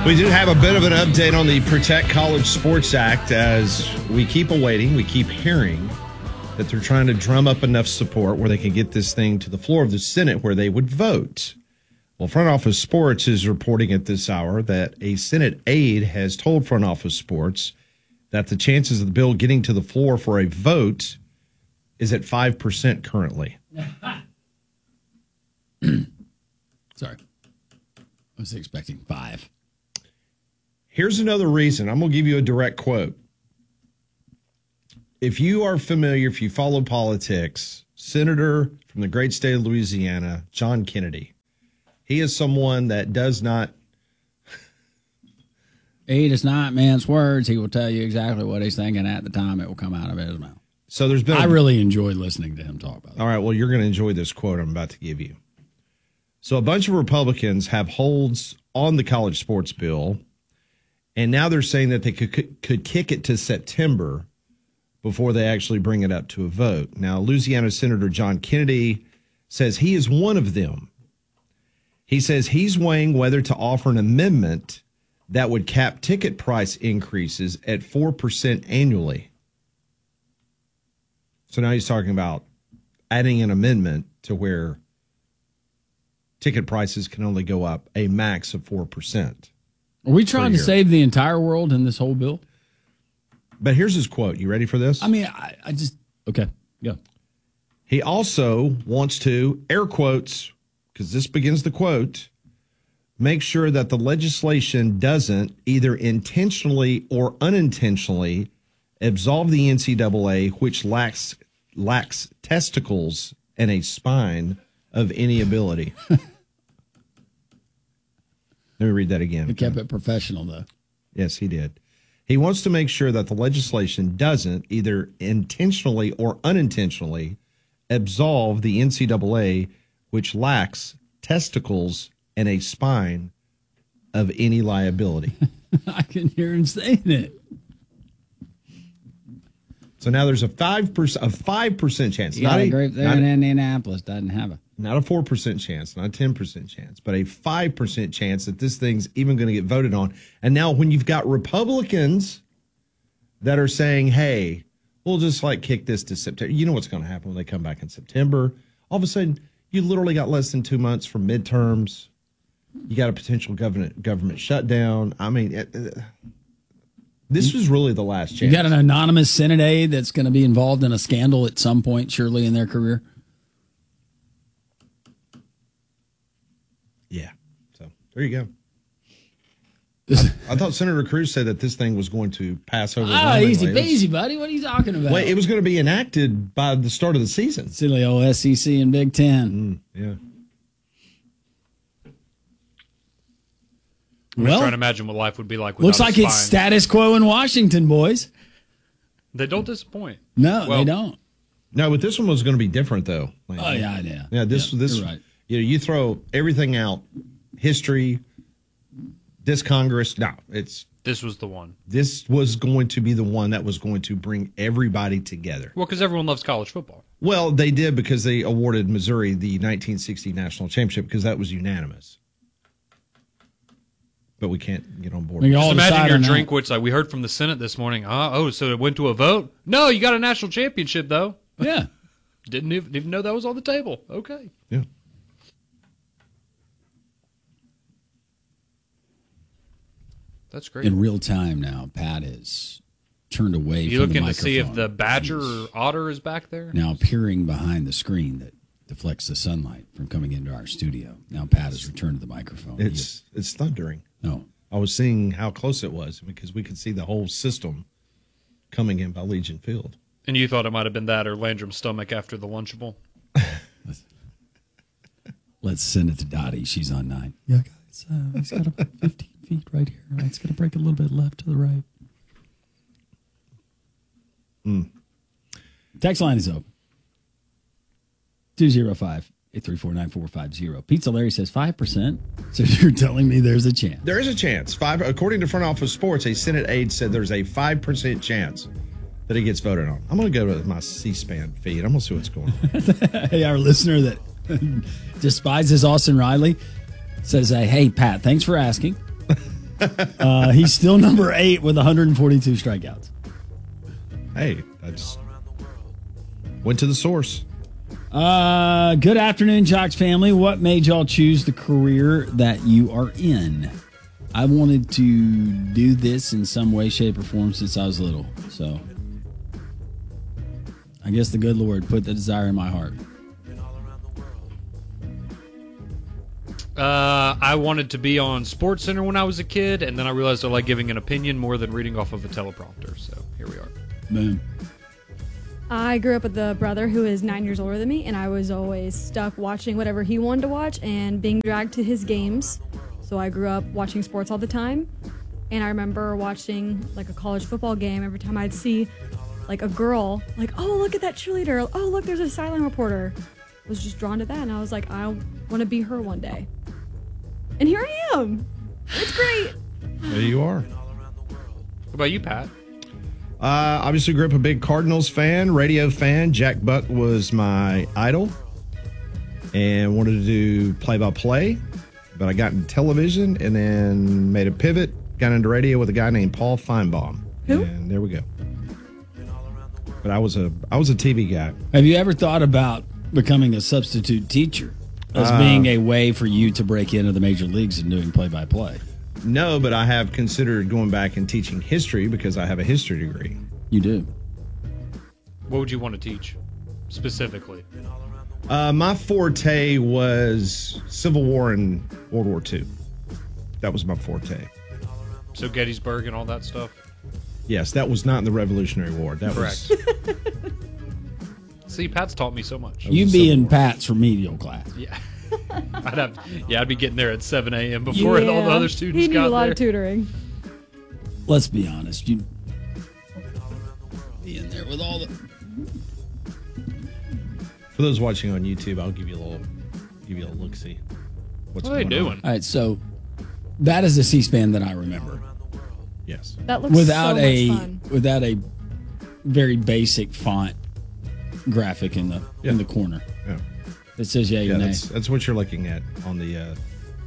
We do have a bit of an update on the Protect College Sports Act as we keep awaiting, we keep hearing that they're trying to drum up enough support where they can get this thing to the floor of the Senate where they would vote. Well, Front Office Sports is reporting at this hour that a Senate aide has told Front Office Sports that the chances of the bill getting to the floor for a vote is at 5% currently. Sorry. I was expecting 5. Here's another reason. I'm going to give you a direct quote. If you are familiar, if you follow politics, Senator from the great state of Louisiana, John Kennedy, he is someone that does not. He does not mince words. He will tell you exactly what he's thinking at the time it will come out of his mouth. So there's been. I really enjoy listening to him talk about it. All right. Well, you're going to enjoy this quote I'm about to give you. So a bunch of Republicans have holds on the college sports bill, and now they're saying that they could kick it to September before they actually bring it up to a vote. Now, Louisiana Senator John Kennedy says he is one of them. He says he's weighing whether to offer an amendment that would cap ticket price increases at 4% annually. So now he's talking about adding an amendment to where ticket prices can only go up a max of 4%. Are we trying to save the entire world in this whole bill? But here's his quote. You ready for this? I mean, I just... Okay, go. He also wants to, air quotes, because this begins the quote, make sure that the legislation doesn't either intentionally or unintentionally absolve the NCAA, which lacks testicles and a spine, of any ability. Let me read that again. He kept it professional, though. Yes, he did. He wants to make sure that the legislation doesn't either intentionally or unintentionally absolve the NCAA, which lacks testicles and a spine, of any liability. I can hear him saying it. So now there's a 5% chance. Not a group there in Indianapolis doesn't have a. Not a 4% chance, not a 10% chance, but a 5% chance that this thing's even going to get voted on. And now when you've got Republicans that are saying, hey, we'll just kick this to September. You know what's going to happen when they come back in September. All of a sudden, you literally got less than 2 months from midterms. You got a potential government shutdown. I mean, this was really the last chance. You got an anonymous Senate aide that's going to be involved in a scandal at some point, surely, in their career. Yeah. So there you go. I thought Senator Cruz said that this thing was going to pass over. Easy peasy, buddy. What are you talking about? Wait, it was going to be enacted by the start of the season. Silly old SEC and Big Ten. Yeah. I'm trying to imagine what life would be like without Looks like it's status quo in Washington, boys. They don't disappoint. No, they don't. No, but this one was going to be different, though. Yeah. This you're right. You throw everything out, history, this Congress. No, this was the one. This was going to be the one that was going to bring everybody together. Well, because everyone loves college football. Well, they did because they awarded Missouri the 1960 national championship because that was unanimous. But we can't get on board. Just imagine your drink, which we heard from the Senate this morning. So it went to a vote? No, you got a national championship, though. Yeah. Didn't even know that was on the table. Okay. Yeah. That's great. In real time now, Pat is turned away you from the microphone. You looking to see if the badger or otter is back there? Now peering behind the screen that deflects the sunlight from coming into our studio. Now Pat has returned to the microphone. It's thundering. No. I was seeing how close it was because we could see the whole system coming in by Legion Field. And you thought it might have been that or Landrum's stomach after the Lunchable? Let's send it to Dottie. She's on 9. Yeah, guys. He's got about 15 feet right here. It's going to break a little bit left to the right. Text line is open. 205-834-9450. Pizza Larry says 5%. So you're telling me there's a chance? There is a chance. According to Front Office Sports, a Senate aide said there's a 5% chance that it gets voted on. I'm going to go to my C-SPAN feed. I'm going to see what's going on. Hey, our listener that despises Austin Riley says, hey, Pat, thanks for asking. He's still number 8 with 142 strikeouts. Hey, I just went to the source. Good afternoon, Jocks family. What made y'all choose the career that you are in? I wanted to do this in some way, shape, or form since I was little. So I guess the good Lord put the desire in my heart. I wanted to be on Sports Center when I was a kid, and then I realized I like giving an opinion more than reading off of a teleprompter. So here we are. Boom. I grew up with a brother who is 9 years older than me, and I was always stuck watching whatever he wanted to watch and being dragged to his games. So I grew up watching sports all the time, and I remember watching like a college football game. Every time I'd see like a girl, like, oh, look at that cheerleader. Oh, look, there's a sideline reporter. I was just drawn to that, and I was like, I want to be her one day. And here I am. It's great. There you are. What about you, Pat? Obviously grew up a big Cardinals fan, radio fan. Jack Buck was my idol and wanted to do play-by-play, but I got into television and then made a pivot, got into radio with a guy named Paul Feinbaum. Who? And there we go. But I was a TV guy. Have you ever thought about becoming a substitute teacher as being a way for you to break into the major leagues and doing play-by-play? No, but I have considered going back and teaching history because I have a history degree. You do. What would you want to teach specifically? My forte was Civil War and World War II. That was my forte. So Gettysburg and all that stuff? Yes, that was not in the Revolutionary War. That Correct. was See, Pat's taught me so much. You be in Pat's remedial class. Yeah. I'd be getting there at 7 a.m. before all the other students he needed got a lot there. of tutoring. Let's be honest. You be in there with all the... For those watching on YouTube, I'll give you a little look-see. What's What are they going on. doing? All right, so that is the C-SPAN that I remember. Yes. That looks Without so a much fun. without a very basic font graphic in the corner. Yeah. It says yeah, Yeah, or nay. that's what you're looking at on the It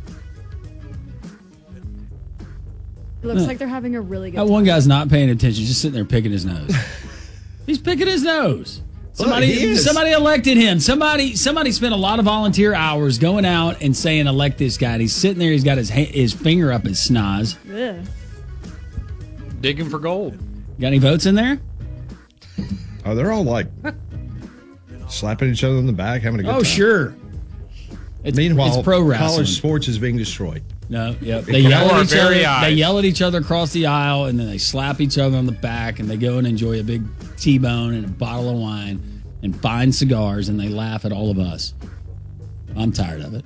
looks like they're having a really good That time. one guy's not paying attention, just sitting there picking his nose. He's picking his nose. he is. Somebody elected him. Somebody spent a lot of volunteer hours going out and saying elect this guy. And he's sitting there. He's got his finger up his schnoz. Ugh. Digging for gold. Got any votes in there? Oh, they're all like slapping each other on the back, having a good time. Oh, sure. It's, Meanwhile, it's pro wrestling. college sports is being destroyed. No, yep. They They yell come at our each other. very eyes. They yell at each other across the aisle, and then they slap each other on the back, and they go and enjoy a big T-bone and a bottle of wine and fine cigars, and they laugh at all of us. I'm tired of it.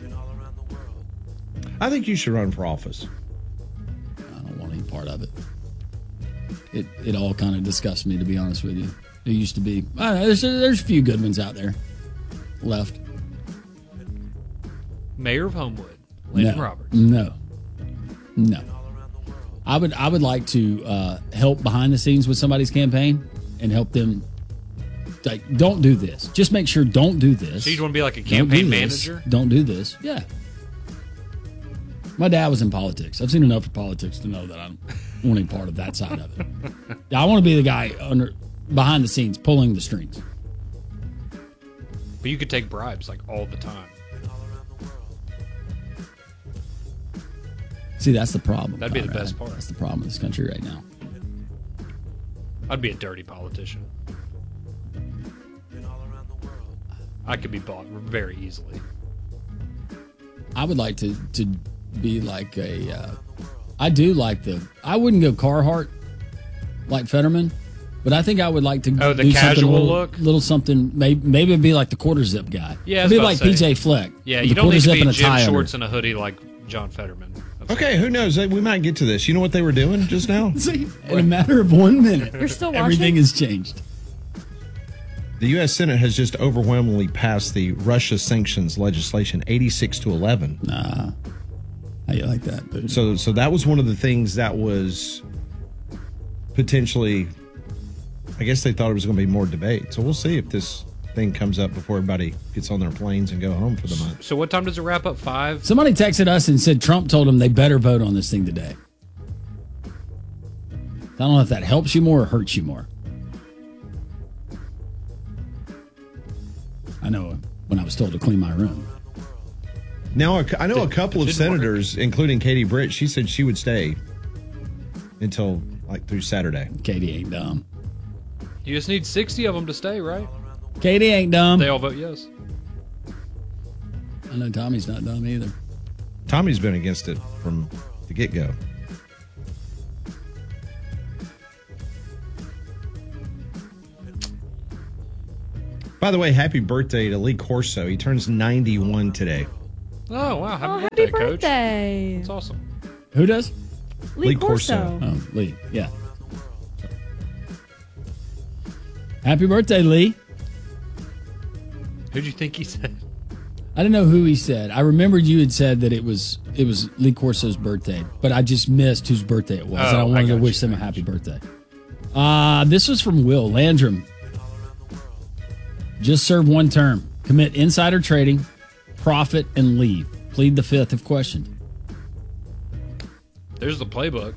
I think you should run for office. I don't want any part of it. It all kind of disgusts me, to be honest with you. It used to be. There's a few good ones out there left. Mayor of Homewood, Landon No. Roberts. No. I would like to help behind the scenes with somebody's campaign and help them. Like, don't do this. Just make sure don't do this. So you want to be like a Don't do campaign this. manager? Don't do this. Yeah. My dad was in politics. I've seen enough of politics to know that I don't want any part of that side of it. I want to be the guy behind the scenes pulling the strings. But you could take bribes like all the time. See, that's the problem. That'd be the Conrad. best part. That's the problem in this country right now. I'd be a dirty politician. I could be bought very easily. I would like to be like a. I do like I wouldn't go Carhartt like Fetterman, but I think I would like to Oh, the do something casual a little, look? little something. Maybe it'd be like the quarter zip guy. Yeah, I was it'd be about like to say. PJ Fleck. Yeah, with you the don't need to quarter zip be and a gym tie under. shorts and a hoodie like John Fetterman. Okay, who knows? We might get to this. You know what they were doing just now? See, in a matter of 1 minute, You're still watching? everything has changed. The U.S. Senate has just overwhelmingly passed the Russia sanctions legislation, 86-11. Nah, how you like that? But So that was one of the things that was potentially, I guess they thought it was going to be more debate. So we'll see if this thing comes up before everybody gets on their planes and go home for the month. So what time does it wrap up? 5? somebody texted us and said Trump told them they better vote on this thing today. I don't know if that helps you more or hurts you more. I know when I was told to clean my room. Now, I know a couple of senators, including Katie Britt, she said she would stay until through Saturday. Katie ain't dumb. You just need 60 of them to stay, right? Katie ain't dumb. They all vote yes. I know Tommy's not dumb either. Tommy's been against it from the get-go. By the way, happy birthday to Lee Corso. He turns 91 today. Oh, wow. Happy Happy birthday, Coach. birthday. That's awesome. Who does? Lee Corso. Oh, Lee. Yeah. Happy birthday, Lee. Who'd you think he said? I don't know who he said. I remembered you had said that it was Lee Corso's birthday, but I just missed whose birthday it was. Oh, and I wanted to got wish you. them a happy birthday. This was from Will Landrum. Just serve one term. Commit insider trading, profit, and leave. Plead the fifth if questioned. There's the playbook.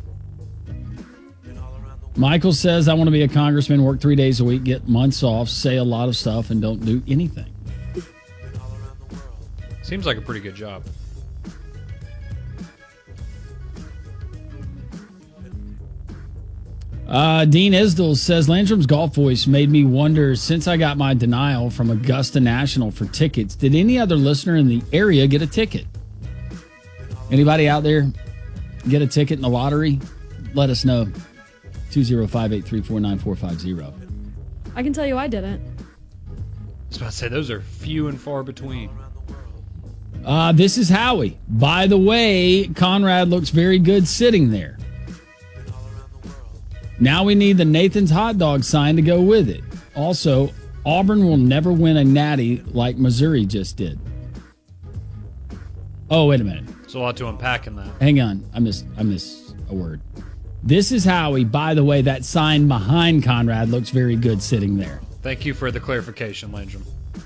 Michael says, I want to be a congressman, work 3 days a week, get months off, say a lot of stuff, and don't do anything. Seems like a pretty good job. Dean Isdell says, Landrum's golf voice made me wonder, since I got my denial from Augusta National for tickets, did any other listener in the area get a ticket? Anybody out there get a ticket in the lottery? Let us know. 205-834-9450. I can tell you I didn't. I was about to say, those are few and far between. This is Howie. By the way, Conrad looks very good sitting there. Now we need the Nathan's hot dog sign to go with it. Also, Auburn will never win a natty like Missouri just did. Oh, wait a minute. There's a lot to unpack in that. Hang on. I missed a word. This is Howie. By the way, that sign behind Conrad looks very good sitting there. Thank you for the clarification, Landrum.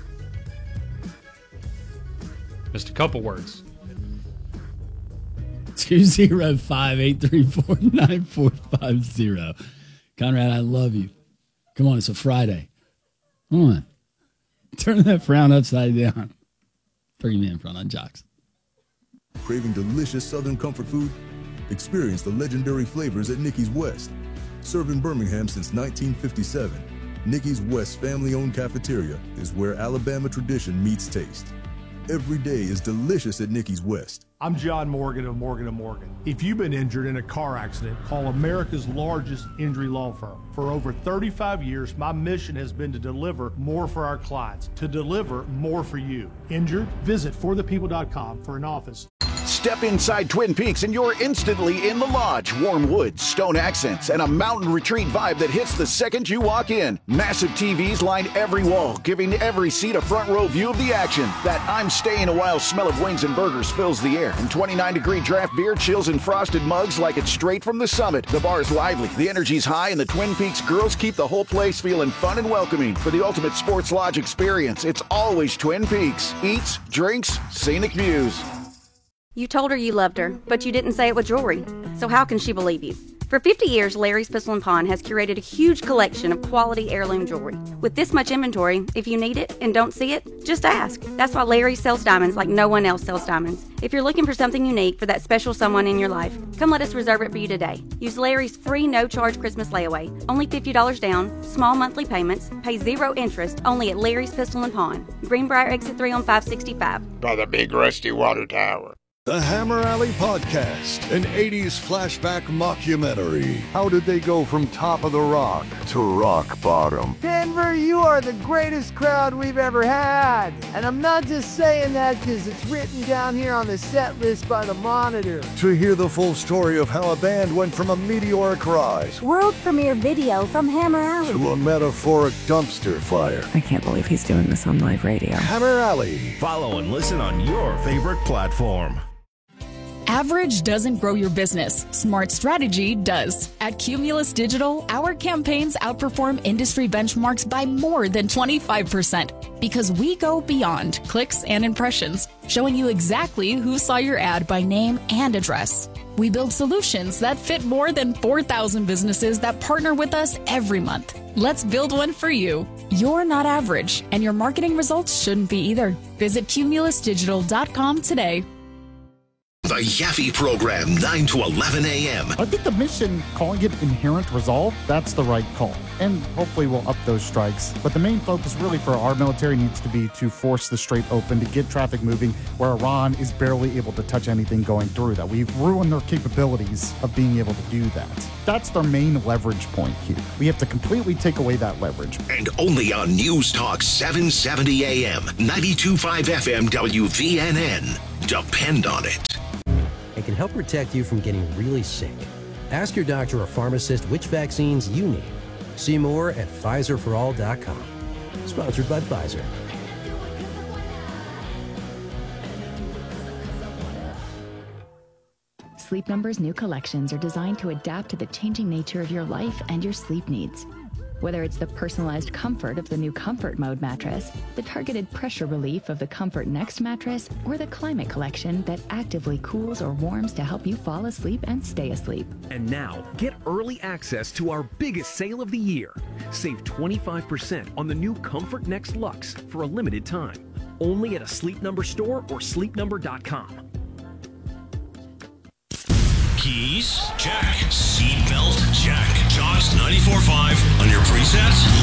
Missed a couple words. 205-834-9450. Conrad, I love you. Come on, it's a Friday. Come on. Turn that frown upside down. 3 men in front on Jocks. Craving delicious Southern comfort food? Experience the legendary flavors at Nicky's West. Served in Birmingham since 1957, Nicky's West family-owned cafeteria is where Alabama tradition meets taste. Every day is delicious at Nicky's West. I'm John Morgan of Morgan & Morgan. If you've been injured in a car accident, call America's largest injury law firm. For over 35 years, my mission has been to deliver more for our clients, to deliver more for you. Injured? Visit forthepeople.com for an office. Step inside Twin Peaks and you're instantly in the lodge. Warm woods, stone accents, and a mountain retreat vibe that hits the second you walk in. Massive TVs line every wall, giving every seat a front row view of the action. That I'm staying a while smell of wings and burgers fills the air. And 29-degree draft beer chills in frosted mugs like it's straight from the summit. The bar's lively, the energy's high, and the Twin Peaks girls keep the whole place feeling fun and welcoming. For the ultimate sports lodge experience, it's always Twin Peaks. Eats, drinks, scenic views. You told her you loved her, but you didn't say it with jewelry. So how can she believe you? For 50 years, Larry's Pistol & Pawn has curated a huge collection of quality heirloom jewelry. With this much inventory, if you need it and don't see it, just ask. That's why Larry sells diamonds like no one else sells diamonds. If you're looking for something unique for that special someone in your life, come let us reserve it for you today. Use Larry's free no-charge Christmas layaway. Only $50 down, small monthly payments, pay 0 interest, only at Larry's Pistol & Pawn. Greenbrier Exit 3 on 565. By the big rusty water tower. The Hammer Alley Podcast, an 80s flashback mockumentary. How did they go from top of the rock to rock bottom? Denver, you are the greatest crowd we've ever had. And I'm not just saying that because it's written down here on the set list by the Monitor. To hear the full story of how a band went from a meteoric rise, world premiere video from Hammer Alley, to a metaphoric dumpster fire. I can't believe he's doing this on live radio. Hammer Alley. Follow and listen on your favorite platform. Average doesn't grow your business. Smart strategy does. At Cumulus Digital, our campaigns outperform industry benchmarks by more than 25% because we go beyond clicks and impressions, showing you exactly who saw your ad by name and address. We build solutions that fit more than 4,000 businesses that partner with us every month. Let's build one for you. You're not average, and your marketing results shouldn't be either. Visit cumulusdigital.com today. The Yaffe Program, 9 to 11 a.m. I think the mission, calling it Inherent Resolve, that's the right call. And hopefully we'll up those strikes. But the main focus really for our military needs to be to force the Strait open, to get traffic moving where Iran is barely able to touch anything going through that. We've ruined their capabilities of being able to do that. That's their main leverage point here. We have to completely take away that leverage. And only on News Talk 770 a.m., 92.5 FM WVNN. Depend on it. It can help protect you from getting really sick. Ask your doctor or pharmacist which vaccines you need. See more at PfizerForAll.com. Sponsored by Pfizer. Sleep Number's new collections are designed to adapt to the changing nature of your life and your sleep needs. Whether it's the personalized comfort of the new Comfort Mode mattress, the targeted pressure relief of the Comfort Next mattress, or the Climate Collection that actively cools or warms to help you fall asleep and stay asleep. And now, get early access to our biggest sale of the year. Save 25% on the new Comfort Next Luxe for a limited time. Only at a Sleep Number store or sleepnumber.com. Keys? Check. Seatbelt? Check. Jaws 94.5 on your presets?